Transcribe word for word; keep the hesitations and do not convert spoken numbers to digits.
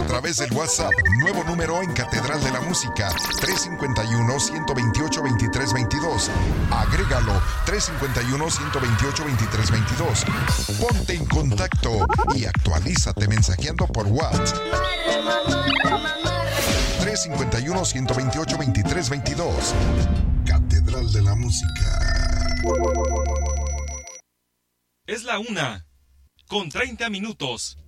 a través del WhatsApp, nuevo número en Catedral de la Música, tres cinco uno, uno dos ocho, dos tres dos dos. Agrégalo, tres cinco uno, uno dos ocho, dos tres dos dos. Ponte en contacto y actualízate mensajeando por WhatsApp. tres cinco uno, uno dos ocho, dos tres dos dos. Catedral de la Música. Es la una, con treinta minutos.